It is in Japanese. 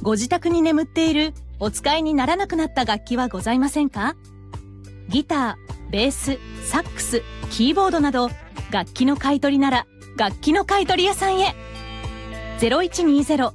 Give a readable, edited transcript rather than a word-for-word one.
ご自宅に眠っているお使いにならなくなった楽器はございませんか？ギター、ベース、サックス、キーボードなど楽器の買い取りなら楽器の買い取り屋さんへ。0120